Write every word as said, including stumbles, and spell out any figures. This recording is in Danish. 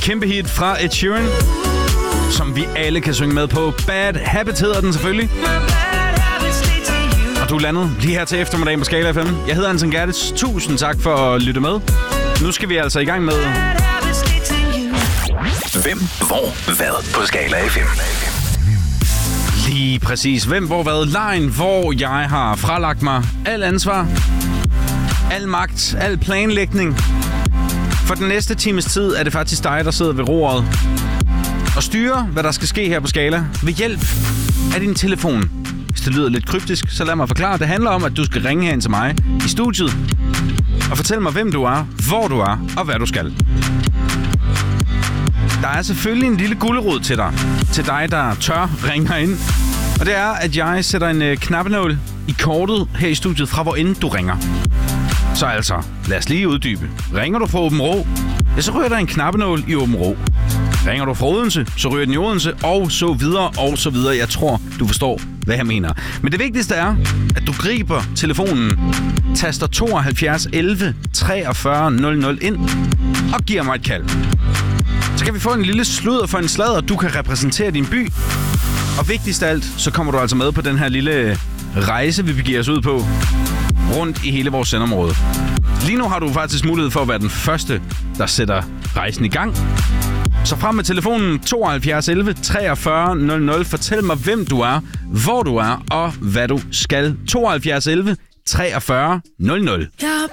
kæmpe hit fra Ed Sheeran, som vi alle kan synge med på. Bad Habit hedder den selvfølgelig. Og du er landet lige her til eftermiddag på Skala F M. Jeg hedder Anton Gertitz. Tusind tak for at lytte med. Nu skal vi altså i gang med... Hvem, hvor, hvad på Skala F M. Lige præcis. Hvem, hvor, hvad? Lejen, hvor jeg har fralagt mig al ansvar, al magt, al planlægning. For den næste times tid er det faktisk dig, der sidder ved roret og styrer, hvad der skal ske her på Skala ved hjælp af din telefon. Hvis det lyder lidt kryptisk, så lad mig forklare. Det handler om, at du skal ringe hen til mig i studiet og fortælle mig, hvem du er, hvor du er og hvad du skal. Der er selvfølgelig en lille gulerod til dig, til dig, der tør ringe ind. Og det er, at jeg sætter en øh, knappenål i kortet her i studiet fra, hvor end du ringer. Så altså, lad os lige uddybe. Ringer du fra Aabenraa, ja, så ryger der en knappenål i Aabenraa. Ringer du fra Odense, så ryger den i Odense, og så videre, og så videre. Jeg tror, du forstår, hvad jeg mener. Men det vigtigste er, at du griber telefonen, taster tooghalvfjerds elleve treogfyrre nul nul ind, og giver mig et kald. Så kan vi få en lille sludder for en sladder, du kan repræsentere din by. Og vigtigst af alt, så kommer du altså med på den her lille rejse, vi begiver os ud på, rundt i hele vores sendområde. Lige nu har du faktisk mulighed for at være den første, der sætter rejsen i gang. Så frem med telefonen tooghalvfjerds elleve treogfyrre nul nul. Fortæl mig, hvem du er, hvor du er og hvad du skal. tooghalvfjerds elleve treogfyrre nul nul. Jeg har